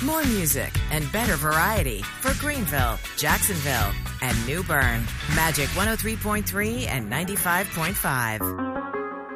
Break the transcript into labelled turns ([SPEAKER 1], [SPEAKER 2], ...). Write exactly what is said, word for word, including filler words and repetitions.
[SPEAKER 1] More music and better variety for Greenville, Jacksonville, and New Bern. Magic one oh three point three and ninety-five point five.